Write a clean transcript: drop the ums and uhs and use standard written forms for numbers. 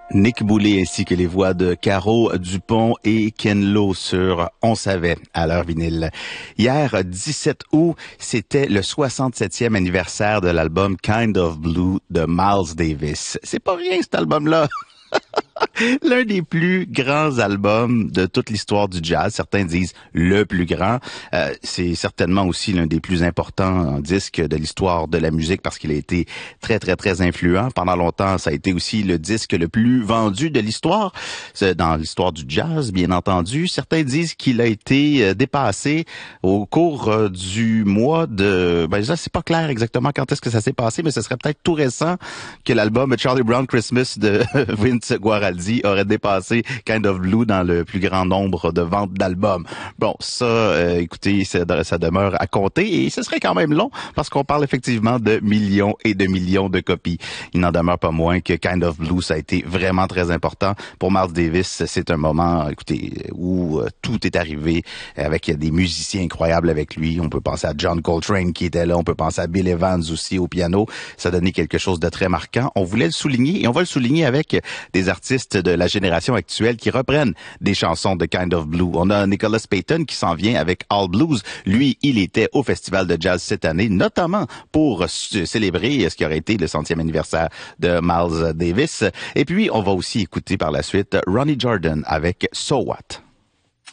Nick Boulay ainsi que les voix de Caro Dupont et Ken Lo sur On savait à l'heure vinyle. Hier, 17 août, c'était le 67e anniversaire de l'album Kind of Blue de Miles Davis. C'est pas rien cet album-là. L'un des plus grands albums de toute l'histoire du jazz. Certains disent le plus grand. C'est certainement aussi l'un des plus importants disques de l'histoire de la musique parce qu'il a été très, très, très influent. Pendant longtemps, ça a été aussi le disque le plus vendu de l'histoire, dans l'histoire du jazz, bien entendu. Certains disent qu'il a été dépassé au cours du mois de... ça, c'est pas clair exactement quand est-ce que ça s'est passé, mais ce serait peut-être tout récent que l'album Charlie Brown Christmas de Vince Guaraldi aurait dépassé Kind of Blue dans le plus grand nombre de ventes d'albums. Bon, ça, écoutez, ça demeure à compter et ce serait quand même long parce qu'on parle effectivement de millions et de millions de copies. Il n'en demeure pas moins que Kind of Blue, ça a été vraiment très important. Pour Miles Davis, c'est un moment, écoutez, où tout est arrivé avec des musiciens incroyables avec lui. On peut penser à John Coltrane qui était là, on peut penser à Bill Evans aussi au piano. Ça a donné quelque chose de très marquant. On voulait le souligner et on va le souligner avec des artistes de la génération actuelle qui reprennent des chansons de Kind of Blue. On a Nicholas Payton qui s'en vient avec All Blues. Lui, il était au Festival de Jazz cette année, notamment pour célébrer ce qui aurait été le 100e anniversaire de Miles Davis. Et puis, on va aussi écouter par la suite Ronnie Jordan avec So What.